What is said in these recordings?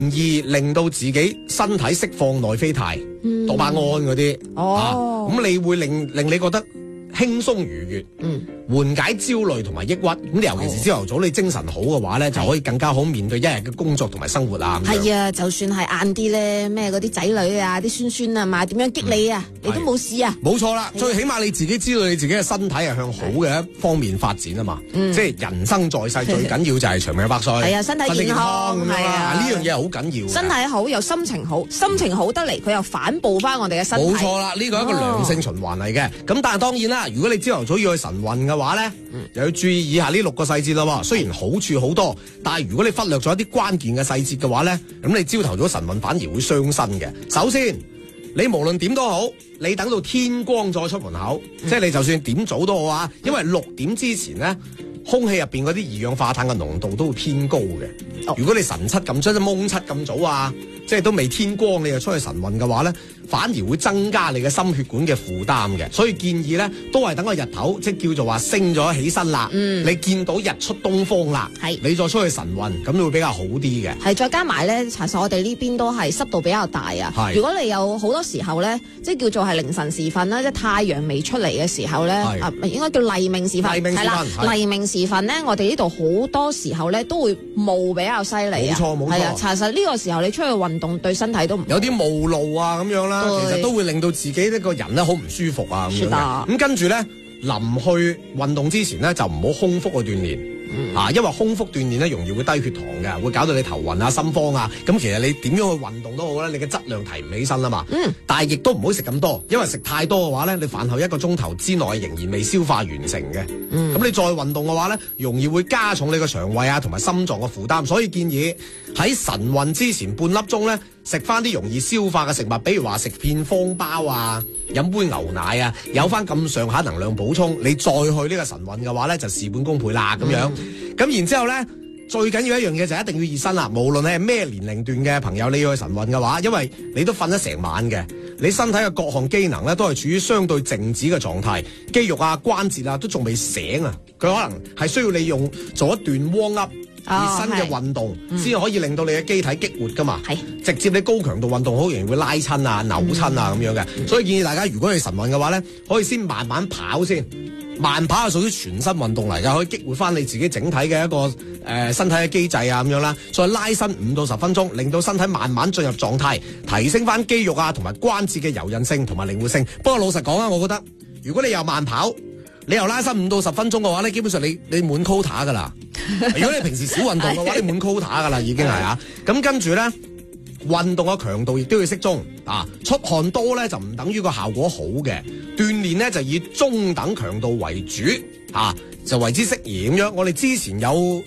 易令到自己身體釋放內啡肽、多巴胺嗰啲，咁你會令你覺得輕鬆愉悅，緩解焦慮同埋抑鬱。咁尤其是朝頭早你精神好嘅話咧，就可以更加好面對一日嘅工作同埋生活啊。 係啊，就算係晏啲咧，咩嗰啲仔女啊、啲孫孫啊嘛，點樣激你啊，你都冇事啊。 冇錯啦，最起碼你自己知道你自己嘅身體係向好嘅一方面發展啊嘛。即係人生在世最緊要就係長命百歲。 係啊，身體健康咁樣啊， 呢樣嘢係好緊要。 身體好又心情好，心情好得嚟佢又反哺翻我哋嘅身體。 冇錯啦，呢個係一個良性循環嚟嘅。咁但係當然啦，如果你朝頭早要去晨運嘅話咧，又要注意以下呢6個細節咯。雖然好處好多，但係如果你忽略咗一啲關鍵嘅細節嘅話咧，咁你朝頭早晨運反而會傷身嘅。首先，你無論點都好，你等到天光再出門口，即係你就算點早都好啊，因為6點之前咧，空氣入邊嗰啲二氧化碳嘅濃度都會偏高嘅。如果你晨七咁即係蒙七咁早啊，即係都未天光你就出去晨運嘅話咧，反而會增加你嘅心血管嘅負擔嘅。所以建議咧，都係等個日頭即係叫做話升咗起身啦，你見到日出東方啦，你再出去晨運，咁會比較好啲嘅。 係再加埋咧，查實我哋呢邊都係濕度比較大啊。如果你有好多時候咧，即係叫做係凌晨時分啦，即係太陽未出嚟嘅時候咧，應該叫黎明時分。係啦，黎明時分咧，我哋呢度好多時候咧都會霧比較犀利啊。 冇錯。 係啊，查實呢個時候你出去運動對身體都唔好。 有啲霧露啊咁樣啦，其實都會令到自己呢個人咧好唔舒服啊咁樣嘅。咁跟住咧，臨去運動之前咧就唔好空腹去鍛煉。因為空腹鍛煉咧容易會低血糖嘅，會搞到你頭暈啊、心慌啊。咁其實你點樣去運動都好咧，你嘅質量提唔起身啊嘛。但係亦都唔好食咁多，因為食太多嘅話咧，你飯後1個鐘頭之內仍然未消化完成嘅。咁你再運動嘅話咧，容易會加重你個腸胃啊同埋心臟嘅負擔。所以建議喺晨運之前半粒鐘咧，食翻啲容易消化嘅食物，比如話食片方包啊，飲杯牛奶啊，有翻咁上下能量補充，你再去呢個晨運嘅話咧，就事半功倍啦咁樣。咁然之後咧，最緊要一樣嘢就一定要熱身啦。無論你係咩年齡段嘅朋友，你要去晨運嘅話，因為你都瞓咗成晚嘅，你身體嘅各項機能咧都係處於相對靜止嘅狀態，肌肉啊、關節啊都仲未醒啊，佢可能係需要你做一段 warm up 熱身嘅運動，先可以令到你嘅機體激活噶嘛。直接你高強度運動好容易會拉親啊、扭親啊咁樣嘅。所以建議大家如果你晨運嘅話咧，可以先慢慢跑先。慢跑係屬於全身運動嚟㗎，可以激活翻你自己整體嘅一個身體嘅機制啊咁樣啦，再拉伸5到10分鐘，令到身體慢慢進入狀態，提升翻肌肉啊同埋關節嘅柔韌性同埋靈活性。不過老實講啊，我覺得如果你又慢跑，你又拉伸5到10分鐘嘅話咧，基本上你滿 quota 㗎啦。如果你平時少運動嘅話，你滿 quota 㗎啦已經係啊。咁跟住咧，運動嘅強度亦都要適中啊，出汗多咧就唔等於個效果好嘅。鍛煉咧就以中等強度為主啊，就為之適宜咁樣。我哋之前有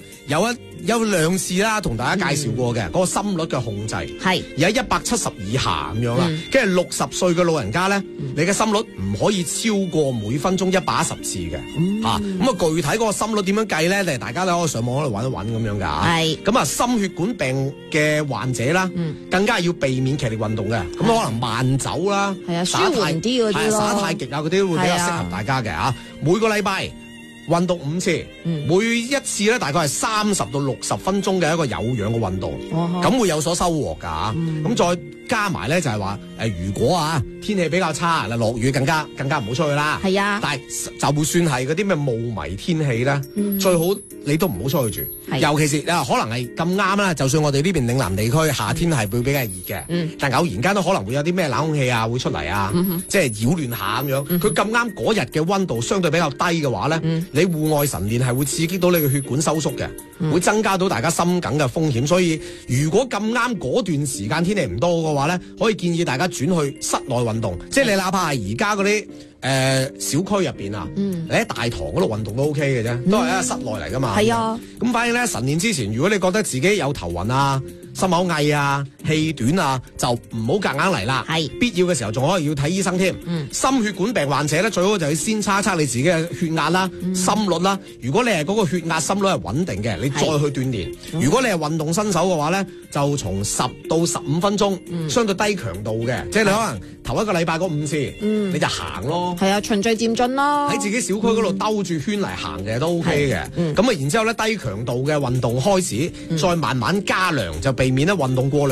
2次啦，同大家介紹過嘅嗰個心率嘅控制，係而喺170以下咁樣啦。跟住60歲嘅老人家咧，你嘅心率唔可以超過每分鐘110次嘅。咁啊具體嗰個心率點樣計咧？大家都可以上網嗰度揾一揾咁樣㗎。係咁啊，心血管病嘅患者啦，更加要避免劇烈運動嘅。咁可能慢走啦， 舒緩啲嗰啲咯， 耍太極啊嗰啲會比較適合大家嘅嚇。每個禮拜運動5次，每一次咧大概係30到60分鐘嘅一個有氧嘅運動，咁會有所收穫㗎。咁再加埋咧就係話如果天氣比較差，嗱落雨更加唔好出去啦。係啊，但係就算係嗰啲咩霧霾天氣咧，最好你都唔好出去住。尤其是可能係咁啱啦，就算我哋呢邊嶺南地區夏天係會比較熱嘅，但偶然間都可能會有啲咩冷空氣啊會出嚟啊，即係擾亂下咁樣。佢咁啱嗰日嘅溫度相對比較低嘅話咧，你戶外晨練係會刺激到你嘅血管收縮嘅，會增加到大家心梗嘅風險。所以如果咁啱嗰段時間天氣唔多嘅話咧，可以建議大家轉去室內運動，即係你哪怕係而家嗰啲小區入邊啊，你喺大堂嗰度運動都 OK 嘅啫，都係喺室內嚟㗎嘛。係啊，咁反正咧晨練之前，如果你覺得自己有頭暈啊、心口翳啊、 氣短啊，就唔好夾硬嚟啦。 係必要嘅時候仲可以要睇醫生添。心血管病患者咧，最好就要先測測你自己嘅血壓啦、心率啦。如果你係嗰個血壓、心率係穩定嘅，你再去鍛煉。如果你係運動新手嘅話咧，就從10到15分鐘，相對低強度嘅，即係你可能頭一個禮拜嗰5次，你就行咯。 係啊，循序漸進咯。 喺自己小區嗰度兜住圈嚟行嘅都 OK 嘅。咁啊，然之後咧低強度嘅運動開始，再慢慢加量，就避免咧運動過量。